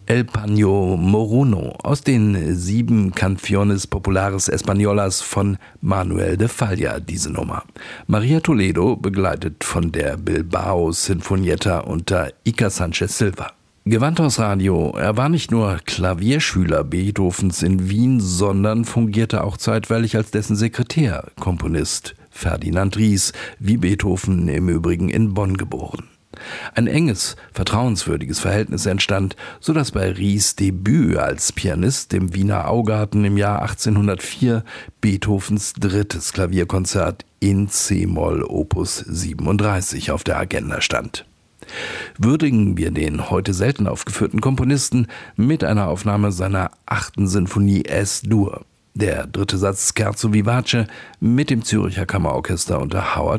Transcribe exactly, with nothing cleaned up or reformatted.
El Paño Moruno aus den sieben Canciones Populares Españolas von Manuel de Falla, diese Nummer. Maria Toledo begleitet von der Bilbao Sinfonietta unter Iker Sanchez Silva. Gewandhaus Radio, er war nicht nur Klavierschüler Beethovens in Wien, sondern fungierte auch zeitweilig als dessen Sekretär, Komponist Ferdinand Ries, wie Beethoven im Übrigen in Bonn geboren. Ein enges, vertrauenswürdiges Verhältnis entstand, sodass bei Ries' Debüt als Pianist im Wiener Augarten im Jahr achtzehnhundertvier Beethovens drittes Klavierkonzert in C-Moll Opus siebenunddreißig auf der Agenda stand. Würdigen wir den heute selten aufgeführten Komponisten mit einer Aufnahme seiner achten Sinfonie Es-Dur. Der dritte Satz Scherzo vivace mit dem Zürcher Kammerorchester unter Howard